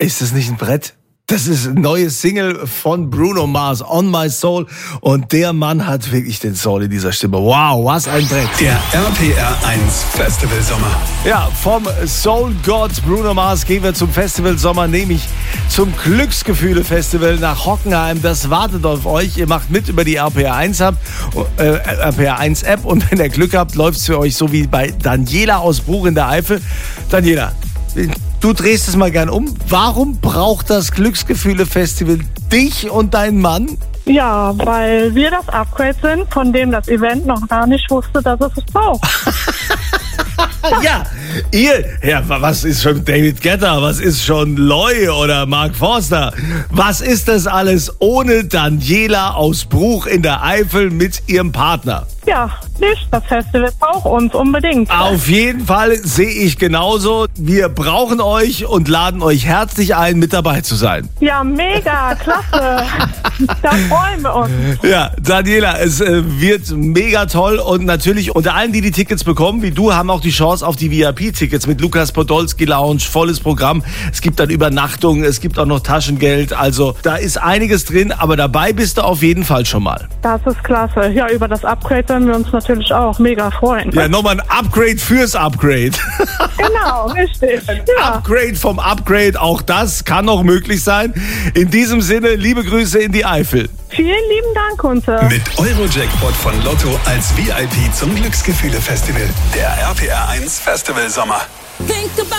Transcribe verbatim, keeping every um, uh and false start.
Ist das nicht ein Brett? Das ist eine neue Single von Bruno Mars, On My Soul. Und der Mann hat wirklich den Soul in dieser Stimme. Wow, was ein Brett. Der R P R eins Festival Sommer. Ja, vom Soul God Bruno Mars gehen wir zum Festival Sommer, nämlich zum Glücksgefühle Festival nach Hockenheim. Das wartet auf euch. Ihr macht mit über die R P R eins App, äh, R P R eins App. Und wenn ihr Glück habt, läuft es für euch so wie bei Daniela aus Bruch in der Eifel. Daniela, du drehst es mal gern um. Warum braucht das Glücksgefühle-Festival dich und deinen Mann? Ja, weil wir das Upgrade sind, von dem das Event noch gar nicht wusste, dass es es braucht. Ja, ihr, ja, was ist schon David Guetta, was ist schon Loy oder Mark Forster? Was ist das alles ohne Daniela aus Bruch in der Eifel mit ihrem Partner? Ja, nicht. Das Festival braucht uns unbedingt. Auf jeden Fall sehe ich genauso. Wir brauchen euch und laden euch herzlich ein, mit dabei zu sein. Ja, mega, klasse. Da freuen wir uns. Ja, Daniela, es äh, wird mega toll und natürlich unter allen, die die Tickets bekommen, wie du, haben auch die Chance auf die V I P-Tickets mit Lukas Podolski Lounge, volles Programm. Es gibt dann Übernachtung, es gibt auch noch Taschengeld, also da ist einiges drin, aber dabei bist du auf jeden Fall schon mal. Das ist klasse. Ja, über das Upgrade werden wir uns natürlich auch mega freuen. Ja, nochmal ein Upgrade fürs Upgrade. Genau, richtig. Ein Ja. Upgrade vom Upgrade, auch das kann noch möglich sein. In diesem Sinne, liebe Grüße in die Eifel. Vielen lieben Dank, Kunze. Mit Eurojackpot von Lotto als V I P zum Glücksgefühle Festival. Der R P R eins Festival Sommer.